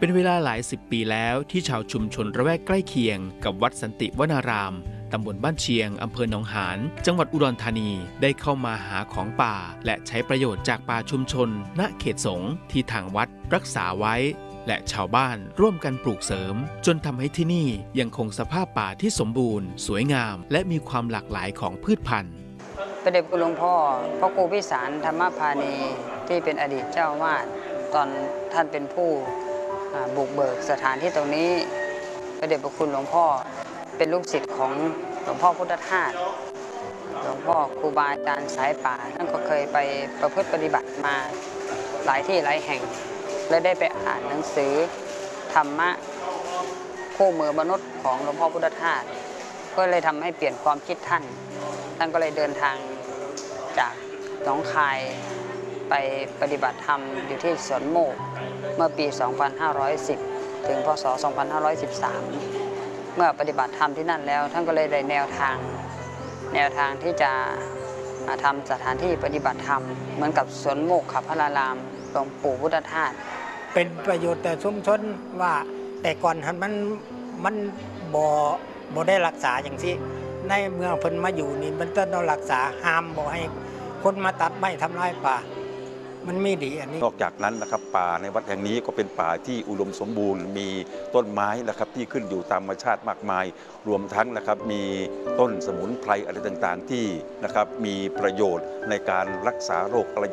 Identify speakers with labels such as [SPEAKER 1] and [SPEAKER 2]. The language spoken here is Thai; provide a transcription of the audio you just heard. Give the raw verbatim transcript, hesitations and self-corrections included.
[SPEAKER 1] เป็นเวลาหลายสิบปีแล้วที่ชาวชุมชนระแวกใกล้เคียงกับวัดสันติวนารามตำบลบ้านเชียงอำเภอหนองหานจังหวัดอุดรธานีได้เข้ามาหาของป่าและใช้ประโยชน์จากป่าชุมชนณเขตสงฆ์ที่ทางวัดรักษาไว้และชาวบ้านร่วมกันปลูกเสริมจนทำให้ที่นี่ยังคงสภาพป่าที่สมบูรณ์สวยงามและมีความหลากหลายของพืชพันธุ์
[SPEAKER 2] พระเดชคุณหลวงพ่อพระครูพิสารธรรมพานีที่เป็นอดีตเจ้าวาดตอนท่านเป็นผู้บุกเบิกสถานที่ตรงนี้พระเดชพระคุณหลวงพ่อเป็นลูกศิษย์ของหลวงพ่อพุทธทาสหลวงพ่อครูบาอาจารย์สายป่าท่านก็เคยไปประพฤติปฏิบัติมาหลายที่หลายแห่งและได้ไปอ่านหนังสือธรรมะคู่มือมนุษย์ของหลวงพ่อพุทธทาสก็เลยทำให้เปลี่ยนความคิดท่านท่านก็เลยเดินทางจากหนองคายไปปฏิบัติธรรมอยู่ที่สวนโมกเมื่อปี สองพันห้าร้อยสิบ ถึง พ.ศ. สองพันห้าร้อยสิบสาม เมื่อปฏิบัติธรรมที่นั่นแล้วท่านก็เลยได้แนวทางแนวทางที่จะทำสถานที่ปฏิบัติธรรมเหมือนกับสวนโมกขพารารามหลวงปู่พุทธทาส
[SPEAKER 3] เป็นประโยชน์แต่ชุมชนว่าแต่ก่อนมันมันบ่บ่ได้รักษาอย่างที่ในเมืองเพิ่นมาอยู่นี่มันต้องรักษาห้ามบ่ให้คนมาตัดไม้ทำลายป่ามันไม่ดีอันนี้
[SPEAKER 4] นอกจากนั้นนะครับป่าในวัดแห่งนี้ก็เป็นป่าที่อุดมสมบูรณ์มีต้นไม้นะครับที่ขึ้นอยู่ตามธรรมชาติมากมายรวมทั้งนะครับมีต้นสมุนไพรอะไรต่างๆที่นะครับมีประโยชน์ในการรักษาโรคอะไร